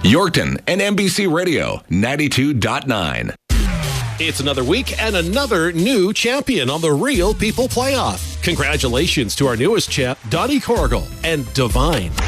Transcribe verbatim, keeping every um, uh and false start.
Yorkton and N B C Radio ninety-two point nine. It's another week and another new champion on the Real People Playoff. Congratulations to our newest champ, Donnie Corrigal and Divine.